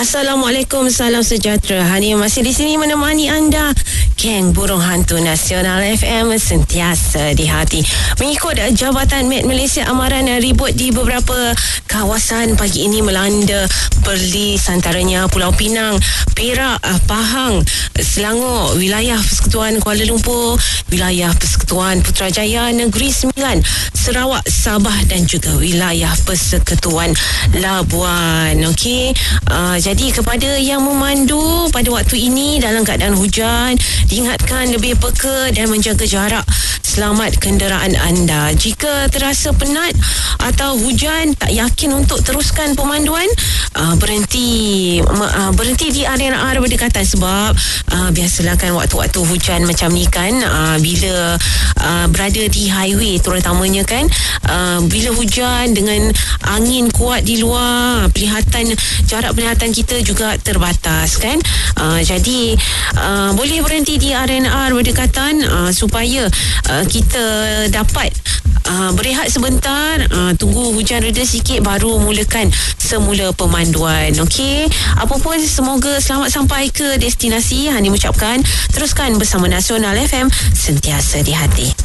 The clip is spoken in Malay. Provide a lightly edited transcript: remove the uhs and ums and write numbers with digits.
Assalamualaikum, salam sejahtera. Hani masih di sini menemani anda, geng burung hantu Nasional FM, sentiasa di hati. Mengikut Jabatan Med Malaysia, amaran ribut di beberapa kawasan pagi ini melanda Perlis, antaranya Pulau Pinang, Perak, Pahang, Selangor, wilayah Persekutuan Kuala Lumpur, wilayah Persekutuan Putrajaya Negeri Sembilan, Sarawak, Sabah dan juga wilayah Persekutuan Labuan. Okey, jadi kepada yang memandu pada waktu ini dalam keadaan hujan, diingatkan lebih peka dan menjaga jarak. Selamat kenderaan anda. Jika terasa penat atau hujan, tak yakin untuk teruskan pemanduan, berhenti di area berdekatan. Sebab biasalah kan waktu-waktu hujan macam ni kan, bila berada di highway terutamanya kan, bila hujan dengan angin kuat di luar, jarak penglihatan kita juga terbatas kan. Jadi boleh berhenti di RNR berdekatan supaya kita dapat berehat sebentar, tunggu hujan reda sikit baru mulakan semula pemanduan. Okey, apapun semoga selamat sampai ke destinasi. Hani mengucapkan teruskan bersama Nasional FM, sentiasa di hati.